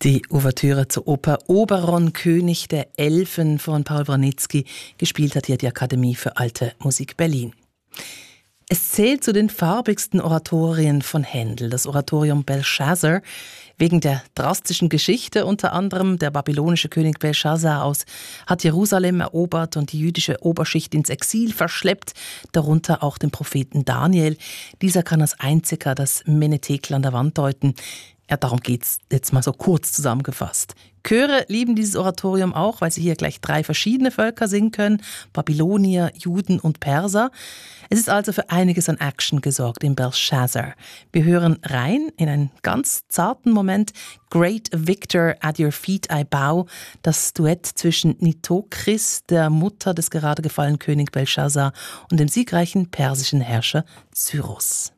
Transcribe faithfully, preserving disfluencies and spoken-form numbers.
Die Ouvertüre zur Oper Oberon, König der Elfen von Paul Wranitzky. Gespielt hat hier die Akademie für Alte Musik Berlin. Es zählt zu den farbigsten Oratorien von Händel, das Oratorium Belshazzar. Wegen der drastischen Geschichte, unter anderem der babylonische König Belshazzar aus, hat Jerusalem erobert und die jüdische Oberschicht ins Exil verschleppt, darunter auch den Propheten Daniel. Dieser kann als einziger das Menetekel an der Wand deuten. Ja, darum geht's jetzt mal so kurz zusammengefasst. Chöre lieben dieses Oratorium auch, weil sie hier gleich drei verschiedene Völker singen können: Babylonier, Juden und Perser. Es ist also für einiges an Action gesorgt im Belshazzar. Wir hören rein in einen ganz zarten Moment. Great Victor, at your feet I bow. Das Duett zwischen Nitokris, der Mutter des gerade gefallenen König Belshazzar, und dem siegreichen persischen Herrscher Cyrus.